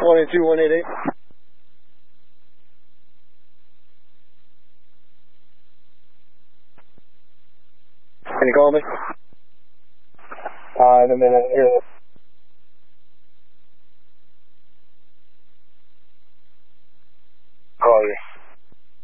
2188. Can you call me? In a minute. Here.